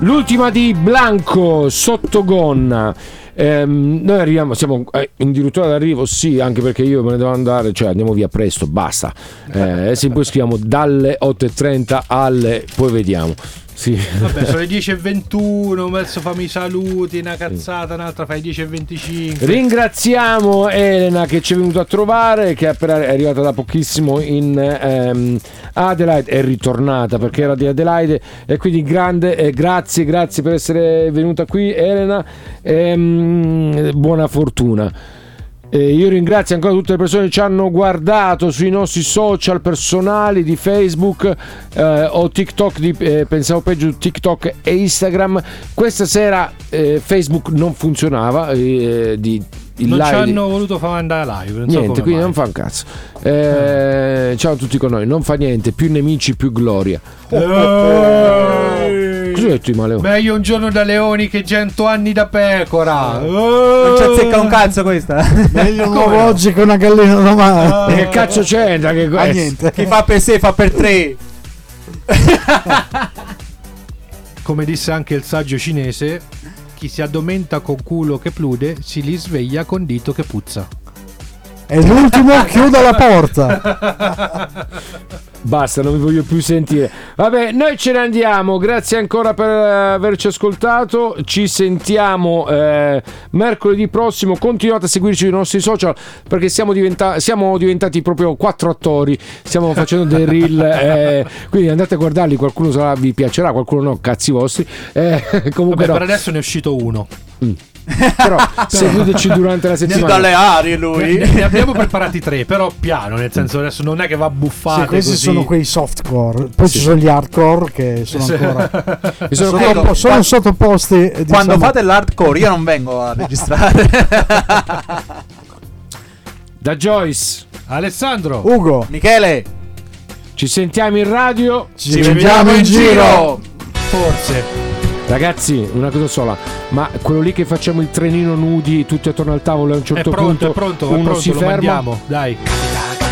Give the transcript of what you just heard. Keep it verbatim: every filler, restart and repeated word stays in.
L'ultima di Blanco, Sottogonna. Ehm, noi arriviamo, siamo in dirittura d'arrivo, sì, anche perché io me ne devo andare, cioè andiamo via presto, basta. Eh, se poi scriviamo dalle otto e trenta alle, poi vediamo. Sì. Vabbè, sono le dieci e ventuno, verso fammi i saluti, una cazzata, un'altra fai dieci e venticinque. Ringraziamo Elena che ci è venuta a trovare, che è appena è arrivata da pochissimo in ehm, Adelaide, è ritornata perché era di Adelaide, e quindi grande eh, grazie, grazie per essere venuta qui Elena, ehm, buona fortuna. Eh, io ringrazio ancora tutte le persone che ci hanno guardato sui nostri social personali di Facebook eh, o TikTok, di, eh, pensavo peggio TikTok e Instagram. Questa sera eh, Facebook non funzionava, eh, di, il non live ci hanno di... voluto fare andare live, non niente, so quindi mai. non fa un cazzo. Eh, ciao a tutti con noi, non fa niente, più nemici più gloria. Oh, oh, cosa hai detto di male? Meglio un giorno da leoni che cento anni da pecora. Oh, non ci azzecca un cazzo questa. Meglio un uovo oggi che una gallina domani. Oh. Che cazzo c'entra? Che ah, niente. Chi fa per sé fa per tre. Come disse anche il saggio cinese, chi si addormenta con culo che plude si risveglia con dito che puzza. E l'ultimo chiuda la porta. Basta, non vi voglio più sentire. Vabbè, noi ce ne andiamo. Grazie ancora per averci ascoltato. Ci sentiamo eh, mercoledì prossimo. Continuate a seguirci sui nostri social perché siamo, diventa- siamo diventati proprio quattro attori. Stiamo facendo dei reel. Eh, quindi andate a guardarli. Qualcuno sarà, vi piacerà, qualcuno no, cazzi vostri. Eh, comunque, vabbè, no. per adesso ne è uscito uno. Mm. Però seguiteci durante la settimana. Dalle arie lui. Ne, ne abbiamo preparati tre, però piano, nel senso adesso non è che va buffato. Sì, questi così. sono quei softcore. Poi sì. ci sono gli hardcore che sono ancora che sono, sono, ecco, sono sottoposti. Quando diciamo... fate l'hardcore io non vengo a registrare. Da Joyce, Alessandro, Ugo, Michele, ci sentiamo in radio. ci, ci vediamo in giro. Forse. Ragazzi, una cosa sola, ma quello lì che facciamo il trenino nudi tutti attorno al tavolo a un certo è pronto, punto è pronto, uno è pronto, si lo ferma. mandiamo, dai.